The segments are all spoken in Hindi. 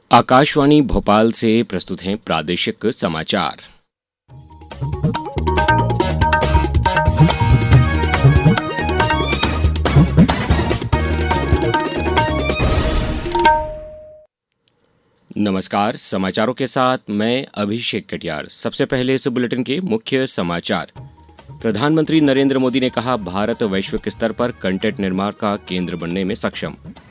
आकाशवाणी भोपाल से प्रस्तुत हैं प्रादेशिक समाचार। नमस्कार, समाचारों के साथ मैं अभिषेक कटियार। सबसे पहले इस बुलेटिन के मुख्य समाचार। प्रधानमंत्री नरेंद्र मोदी ने कहा, भारत वैश्विक स्तर पर कंटेंट निर्माण का केंद्र बनने में सक्षम।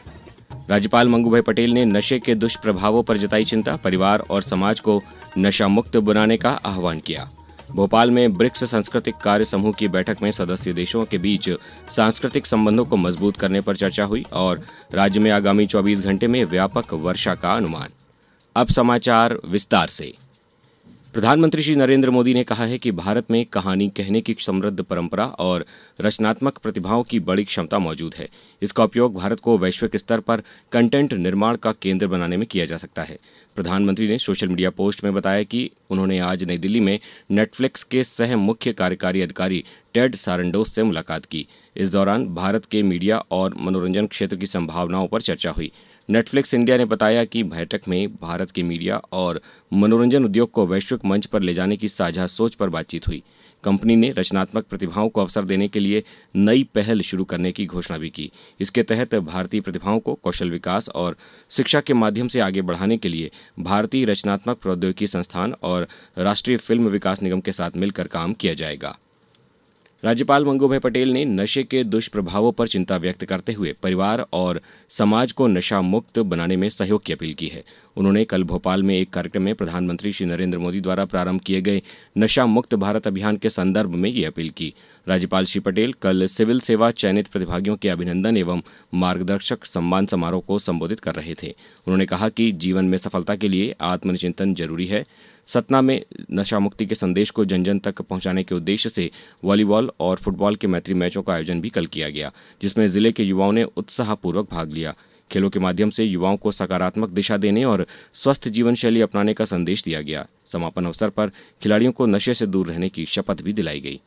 राज्यपाल मंगूभाई पटेल ने नशे के दुष्प्रभावों पर जताई चिंता, परिवार और समाज को नशा मुक्त बनाने का आह्वान किया। भोपाल में ब्रिक्स सांस्कृतिक कार्य समूह की बैठक में सदस्य देशों के बीच सांस्कृतिक संबंधों को मजबूत करने पर चर्चा हुई और राज्य में आगामी 24 घंटे में व्यापक वर्षा का अनुमान। अब समाचार विस्तार से। प्रधानमंत्री श्री नरेंद्र मोदी ने कहा है कि भारत में कहानी कहने की समृद्ध परंपरा और रचनात्मक प्रतिभाओं की बड़ी क्षमता मौजूद है। इसका उपयोग भारत को वैश्विक स्तर पर कंटेंट निर्माण का केंद्र बनाने में किया जा सकता है। प्रधानमंत्री ने सोशल मीडिया पोस्ट में बताया कि उन्होंने आज नई दिल्ली में नेटफ्लिक्स के सह मुख्य कार्यकारी अधिकारी टेड सारंडोस से मुलाकात की। इस दौरान भारत के मीडिया और मनोरंजन क्षेत्र की संभावनाओं पर चर्चा हुई। नेटफ्लिक्स इंडिया ने बताया कि बैठक में भारत के मीडिया और मनोरंजन उद्योग को वैश्विक मंच पर ले जाने की साझा सोच पर बातचीत हुई। कंपनी ने रचनात्मक प्रतिभाओं को अवसर देने के लिए नई पहल शुरू करने की घोषणा भी की। इसके तहत भारतीय प्रतिभाओं को कौशल विकास और शिक्षा के माध्यम से आगे बढ़ाने के लिए भारतीय रचनात्मक प्रौद्योगिकी संस्थान और राष्ट्रीय फिल्म विकास निगम के साथ मिलकर काम किया जाएगा। राज्यपाल मंगूभाई पटेल ने नशे के दुष्प्रभावों पर चिंता व्यक्त करते हुए परिवार और समाज को नशा मुक्त बनाने में सहयोग की अपील की है। उन्होंने कल भोपाल में एक कार्यक्रम में प्रधानमंत्री श्री नरेंद्र मोदी द्वारा प्रारंभ किए गए नशा मुक्त भारत अभियान के संदर्भ में ये अपील की। राज्यपाल श्री पटेल कल सिविल सेवा चयनित प्रतिभागियों के अभिनंदन एवं मार्गदर्शक सम्मान समारोह को संबोधित कर रहे थे। उन्होंने कहा कि जीवन में सफलता के लिए आत्मचिंतन जरूरी है। सतना में नशा मुक्ति के संदेश को जन जन तक पहुंचाने के उद्देश्य से वॉलीबॉल और फुटबॉल के मैत्री मैचों का आयोजन भी कल किया गया, जिसमें जिले के युवाओं ने उत्साहपूर्वक भाग लिया। खेलों के माध्यम से युवाओं को सकारात्मक दिशा देने और स्वस्थ जीवन शैली अपनाने का संदेश दिया गया। समापन अवसर पर खिलाड़ियों को नशे से दूर रहने की शपथ भी दिलाई गई।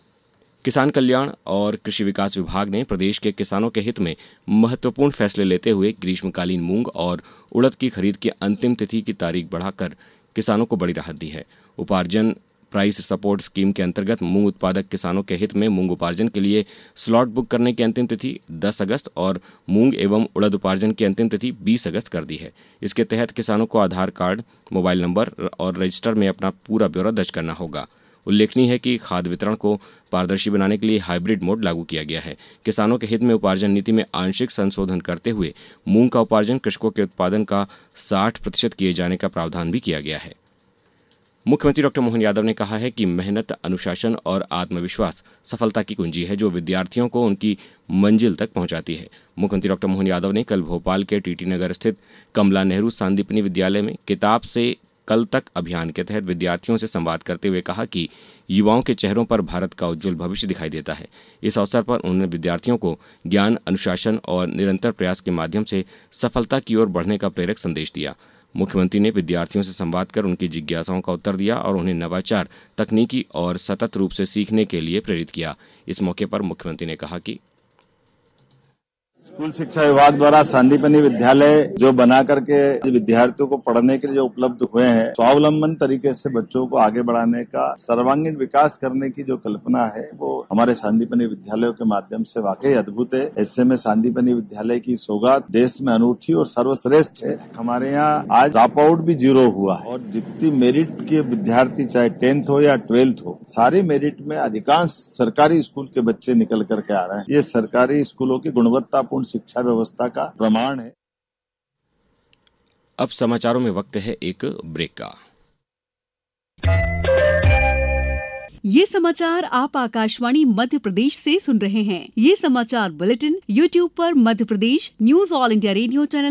किसान कल्याण और कृषि विकास विभाग ने प्रदेश के किसानों के हित में महत्वपूर्ण फैसले लेते हुए ग्रीष्मकालीन मूंग और उड़द की खरीद की अंतिम तिथि की तारीख बढ़ाकर किसानों को बड़ी राहत दी है। उपार्जन प्राइस सपोर्ट स्कीम के अंतर्गत मूंग उत्पादक किसानों के हित में मूंग उपार्जन के लिए स्लॉट बुक करने की अंतिम तिथि 10 अगस्त और मूंग एवं उड़द उपार्जन की अंतिम तिथि 20 अगस्त कर दी है। इसके तहत किसानों को आधार कार्ड, मोबाइल नंबर और रजिस्टर में अपना पूरा ब्यौरा दर्ज करना होगा। उल्लेखनीय है कि खाद्य वितरण को पारदर्शी बनाने के लिए हाइब्रिड मोड लागू किया गया है। किसानों के हित में उपार्जन नीति में आंशिक संशोधन करते हुए मूंग का उपार्जन कृषकों के उत्पादन का 60% किए जाने का प्रावधान भी किया गया है। मुख्यमंत्री डॉक्टर मोहन यादव ने कहा है कि मेहनत, अनुशासन और आत्मविश्वास सफलता की कुंजी है, जो विद्यार्थियों को उनकी मंजिल तक पहुंचाती है। मुख्यमंत्री डॉक्टर मोहन यादव ने कल भोपाल के टीटी नगर स्थित कमला नेहरू सांदीपनि विद्यालय में किताब से कल तक अभियान के तहत विद्यार्थियों से संवाद करते हुए कहा कि युवाओं के चेहरों पर भारत का उज्जवल भविष्य दिखाई देता है। इस अवसर पर उन्होंने विद्यार्थियों को ज्ञान, अनुशासन और निरंतर प्रयास के माध्यम से सफलता की ओर बढ़ने का प्रेरक संदेश दिया। मुख्यमंत्री ने विद्यार्थियों से संवाद कर उनकी जिज्ञासाओं का उत्तर दिया और उन्हें नवाचार, तकनीकी और सतत रूप से सीखने के लिए प्रेरित किया। इस मौके पर मुख्यमंत्री ने कहा कि स्कूल शिक्षा विभाग द्वारा सांदीपनि विद्यालय जो बना करके विद्यार्थियों को पढ़ने के लिए जो उपलब्ध हुए हैं, स्वावलंबन तरीके से बच्चों को आगे बढ़ाने का, सर्वांगीण विकास करने की जो कल्पना है, वो हमारे सांदीपनि विद्यालयों के माध्यम से वाकई अद्भुत है। ऐसे में सांदीपनि विद्यालय की सौगात देश में अनूठी और सर्वश्रेष्ठ है। हमारे यहाँ आज ड्रॉप आउट भी 0 हुआ है और जितनी मेरिट के विद्यार्थी, चाहे 10th हो या 12th हो, सारे मेरिट में अधिकांश सरकारी स्कूल के बच्चे निकल करके आ रहे हैं। ये सरकारी स्कूलों की गुणवत्ता शिक्षा व्यवस्था का प्रमाण है। अब समाचारों में वक्त है एक ब्रेक का। ये समाचार आप आकाशवाणी मध्य प्रदेश से सुन रहे हैं। ये समाचार बुलेटिन YouTube पर Madhya Pradesh news all India radio channel